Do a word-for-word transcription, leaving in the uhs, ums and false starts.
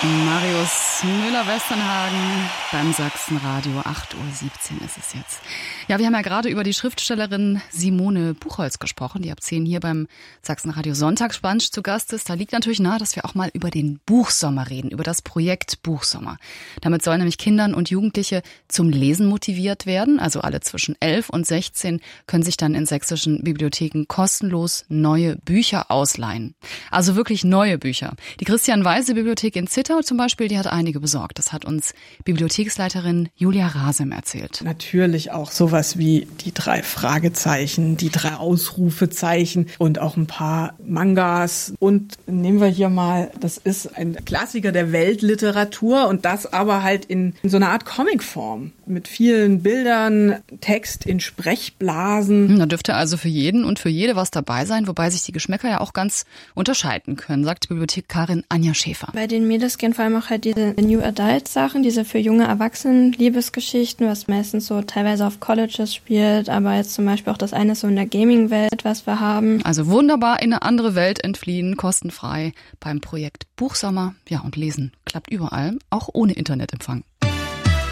Marius Müller-Westernhagen beim Sachsenradio. acht Uhr siebzehn ist es jetzt. Ja, wir haben ja gerade über die Schriftstellerin Simone Buchholz gesprochen, die ab zehn hier beim Sachsenradio Sonntagsbrunch zu Gast ist. Da liegt natürlich nahe, dass wir auch mal über den Buchsommer reden, über das Projekt Buchsommer. Damit sollen nämlich Kindern und Jugendliche zum Lesen motiviert werden. Also alle zwischen elf und sechzehn können sich dann in sächsischen Bibliotheken kostenlos neue Bücher ausleihen. Also wirklich neue Bücher. Die Christian-Weise-Bibliothek in Zittau zum Beispiel, die hat einige besorgt. Das hat uns Bibliotheksleiterin Julia Rasem erzählt. Natürlich auch sowas wie die drei Fragezeichen, die drei Ausrufezeichen und auch ein paar Mangas. Und nehmen wir hier mal, das ist ein Klassiker der Weltliteratur und das aber halt in, in so einer Art Comicform mit vielen Bildern, Text in Sprechblasen. Da dürfte also für jeden und für jede was dabei sein, wobei sich die Geschmäcker ja auch ganz unterscheiden können, sagt Bibliothekarin Anja Schäfer. Bei den Mädels gehen vor allem auch halt diese New Adult Sachen, diese für junge Erwachsenen Liebesgeschichten, was meistens so teilweise auf Colleges spielt, aber jetzt zum Beispiel auch das eine so in der Gaming-Welt, was wir haben. Also wunderbar in eine andere Welt entfliehen, kostenfrei beim Projekt Buchsommer. Ja, und lesen klappt überall, auch ohne Internetempfang.